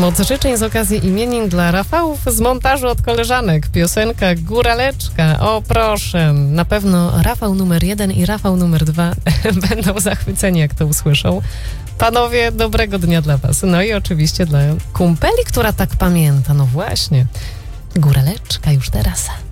Moc życzeń z okazji imienin dla Rafałów z montażu od koleżanek. Piosenka Góraleczka. O proszę. Na pewno Rafał numer 1 i Rafał numer 2 będą zachwyceni, jak to usłyszą. Panowie, dobrego dnia dla was. No i oczywiście dla kumpeli, która tak pamięta. No właśnie. Góraleczka już teraz.